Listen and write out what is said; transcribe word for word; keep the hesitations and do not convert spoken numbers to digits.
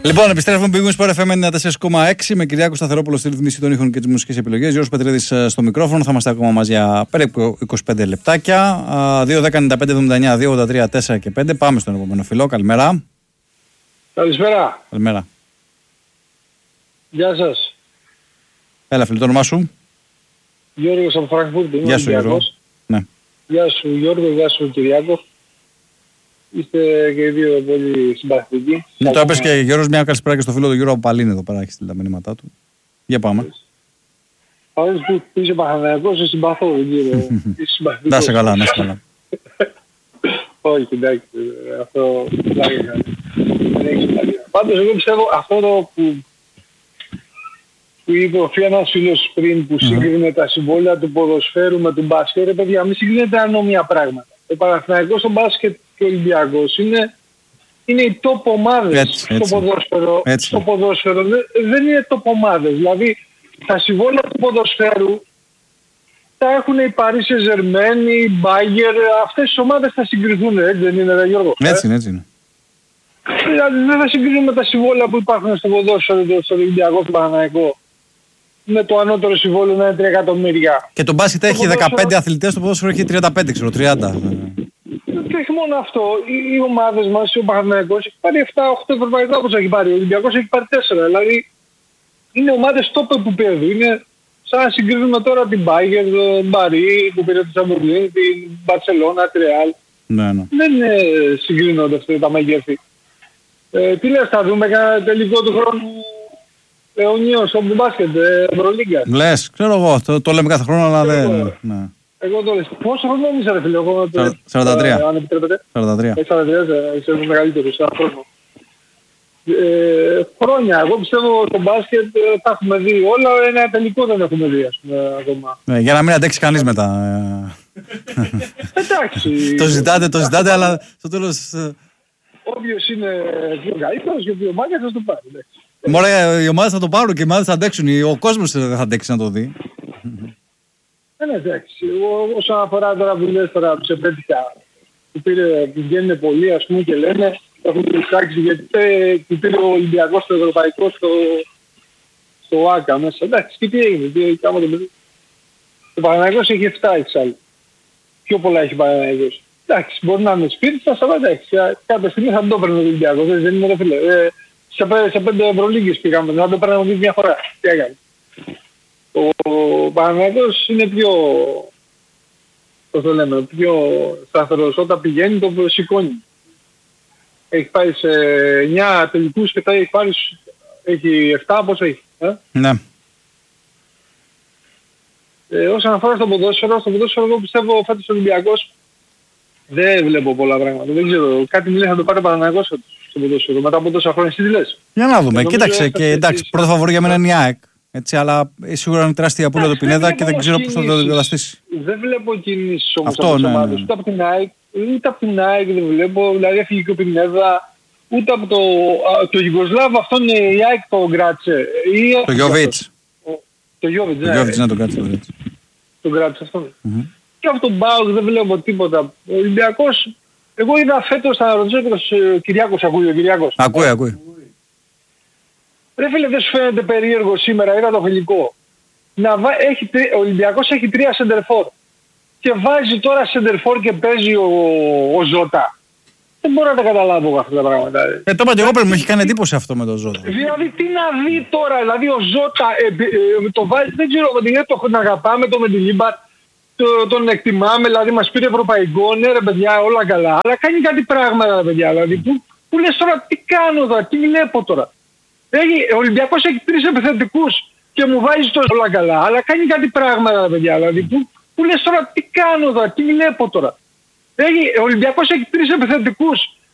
Λοιπόν, επιστρέφουμε πηγούν στο εφ εμ ενενήντα τέσσερα κόμμα έξι με Κυριάκο Σταθερόπουλο στη ρυθμίση των ήχων και τις μουσικές επιλογές. Γιώργος Πετρίδης στο μικρόφωνο. Θα είμαστε ακόμα μαζί για περίπου είκοσι πέντε λεπτάκια. δύο δέκα ενενήντα πέντε εβδομήντα εννιά δύο ογδόντα τρία τέσσερα και πέντε. Πάμε στον επόμενο φιλό. Καλημέρα. Καλησπέρα. Καλημέρα. Γεια σας. Έλα, φίλε, το όνομά σου. Γιώργος από Φραγκφούρτη. Γεια σου, Γιώργο. Ναι. Γεια σου, Γιώργο. Γεια σου, Κυριάκο. Είστε και οι δύο πολύ συμπαθητικοί. Ναι, το έπαιζε και Γιώργος, μια καλησπέρα και στο φίλο του Γιώργο από Παλίνη εδώ πέρα. Έχει στείλει τα μηνύματά του. Για πάμε. Παρόλο που είσαι Παναθηναϊκός, σε συμπαθώ. Να σε καλά, να σε καλά. Όχι, εντάξει, αυτό πλάκα είναι. Δεν έχει σημασία. Πάντως εγώ πιστεύω αυτό το που, που είπε ο ένας φίλος πριν που σύγκρινε τα συμβόλαια του ποδοσφαίρου με του μπάσκετ, ρε παιδιά, μην συγκρίνετε ανώμια πράγματα. Ο Παναθηναϊκός στο μπάσκετ και ο Ολυμπιακός είναι, είναι οι top ομάδες έτσι, στο έτσι. ποδόσφαιρο. Έτσι. Στο ποδόσφαιρο δεν είναι top ομάδες. Δηλαδή τα συμβόλαια του ποδοσφαίρου τα έχουν οι Paris Saint-Germain, οι Bayern, αυτές τις ομάδες θα συγκριθούν, έτσι δεν είναι, ρε Γιώργο? Έτσι είναι, έτσι είναι. Δηλαδή δεν θα συγκρίνουμε τα συμβόλαια που υπάρχουν στο ποδόσφαιρο, στο Ολυμπιακό, στο Παναθηναϊκό, με το ανώτερο συμβόλαιο να είναι τρία εκατομμύρια. Και το μπάσκετ έχει ποδόσφαιρο... δεκαπέντε αθλητές, το ποδόσφαιρο έχει τριάντα πέντε, ξέρω, τριάντα. Και όχι μόνο αυτό, οι, οι ομάδες μας, ο Παναθηναϊκός έχει πάρει επτά οκτώ ευρωπαϊκά όπως έχει πάρει, ο Ολυμπιακός έχει πάρει τέσσερα. Δηλαδή είναι ομάδες top επίπεδου. Είναι σαν να συγκρίνουμε τώρα την Bayern, τον Μπαρί που πήρε τη Σαμπουρλίν, την Μπαρσελόνα, τη Ρεάλ. Ναι, ναι. Δεν ε, συγκρίνονται αυτά τα μεγέθη. Ε, τι λες, θα δούμε κανένα τελικό του χρόνου αιωνίως από την μπάσκετ, ε, Ευρωλίγκα? Λες, ξέρω εγώ, το, το λέμε κάθε χρόνο, αλλά δεν... Ναι. Εγώ το λες. Πόσο χρόνο είσαι, ρε φίλε? Εγώ, σαράντα τρία. Ε, αν επιτρέπετε. σαράντα τρία. σαράντα τρία, είσαι μεγαλύτερος, σε ένα χρόνο. Ε, χρόνια. Εγώ πιστεύω στο μπάσκετ ε, τα έχουμε δει όλα, ένα τελικό δεν έχουμε δει, ας πούμε, ακόμα. Ναι, για να μην αντέξει κανείς μετά. Εντάξει. Το ζητάτε, το ζητάτε, αλλά στο τέλος... Όποιος είναι πιο καλύτερος και πιο μάγια θα το πάρει. Μωρέ, οι ομάδες θα το πάρουν και οι ομάδες θα αντέξουν. Ο κόσμος δεν θα αντέξει να το δει. Ναι, εντάξει. Όσον αφορά τώρα που λες τώρα τους επέτυχα, που, πήρε, που βγαίνουν πολλοί, ας πούμε, και λένε έχουν ψάξει γιατί που πήρε ο Ολυμπιακός στο Ευρωπαϊκό στο, στο ΆΚΑ μέσα. Εντάξει, και τι έγινε, τι έγινε, άμα το παιδί. Ο Παναθηναϊκός έχει επτά εξάλλου. Πιο πολλά έχει ο Παναθηναϊκός. Εντάξει, μπορεί να είναι σπίτι σας, αλλά εντάξει, κάποια στιγμή θα το έπαιρνε ο Ολυμπιακός, δεν είναι, ρε φίλε. Ε, σε, σε πέντε Ευρωλίγκες πήγαμε, θα το έπαιρνε μια φορά. Τι έκανε. Ο Παναθηναϊκός είναι πιο, πώς το λέμε, πιο σταθερός. Όταν πηγαίνει το σηκώνει. Έχει πάει σε εννιά τελικούς και τα έχει πάρει, έχει επτά, πώς έχει. Ε? Ναι. Ε, όσον αφορά στο ποδόσφαιρο, στο ποδόσφαιρο εγώ πιστεύω φέτος ο Ολυμπιακός δεν βλέπω πολλά πράγματα. Δεν ξέρω, κάτι μου λέει θα το πάρει ο Παναθηναϊκός στο ποδόσφαιρο μετά από τόσα χρόνια. Εσύ τι λες? Για να δούμε. Κοίταξε, και εντάξει, πρώτο φαβορί για μένα είναι η ΑΕΚ. Έτσι, αλλά σίγουρα είναι τεράστια απώλεια του Πινέδα και δεν ξέρω πώς θα το αντικαταστήσει. Δεν βλέπω κινήσεις όμως αυτό, από τις ναι, ομάδες. ναι. Ούτε από την ΑΕΚ, ούτε από την ΑΕΚ δεν βλέπω. Δηλαδή έφυγε και ο Πινέδα. Ούτε από το, το Γιουγκοσλάβ, αυτόν η ΑΕΚ το κράτησε. Το Γιώβιτς. Το Γιώβιτς, ναι. Το Γιώβιτς, ναι, το κράτησε. Το κράτησε αυτόν. Mm-hmm. Και από τον Μπάουκ δεν βλέπω τίποτα. Ο Ολυμπιακός, εγώ είδα φέτος, θα ρωτήσω και τον Κυριάκος, ακούει ο Κυριάκος. Ακούει, ακούει. Ρε φίλε, δεν σου φαίνεται περίεργο σήμερα, είδα το φιλικό. Να βα... έχει, ο Ολυμπιακός έχει τρία σεντερφόρ. Και βάζει τώρα σεντερφόρ και παίζει ο, ο Ζώτα. Δεν μπορώ να τα καταλάβω αυτά τα πράγματα. Ε, το είπα και εγώ πριν, μου έχει κάνει εντύπωση αυτό με τον Ζώτα. Δηλαδή τι να δει τώρα, δηλαδή ο Ζώτα ε, ε, το βάζει, δεν ξέρω, το, τον αγαπάμε, το με την Λίμπα, το, τον εκτιμάμε, δηλαδή μας πήρε ευρωπαϊκό, ναι ρε παιδιά, όλα καλά. Αλλά κάνει κάτι πράγματα ρε παιδιά, δηλαδή που, που λες τώρα τι κάνω τώρα, τι βλέπω τώρα. Έχει, ο Ολυμπιακός έχει τρεις επιθετικούς και μου βάζει τόσο όλα καλά, αλλά κάνει κάτι πράγματα ρε παιδιά, δηλαδή που, που λες τώρα τι κάνω τώρα, τι βλέπω τώρα. Έχει, ο Ολυμπιακός έχει τρεις επιθετικούς